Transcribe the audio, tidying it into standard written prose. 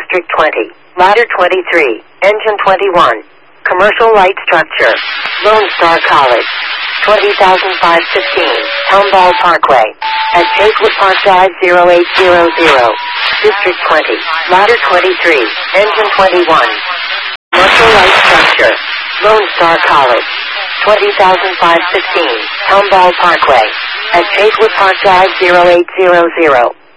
District 20, Ladder 23, Engine 21. Commercial light structure. Lone Star College. 20,515, Tomball Parkway. At Chasewood Park Drive 0800. District 20, Ladder 23, Engine 21. Commercial light structure. Lone Star College. 20,515, Tomball Parkway. At Chasewood Park Drive 0800.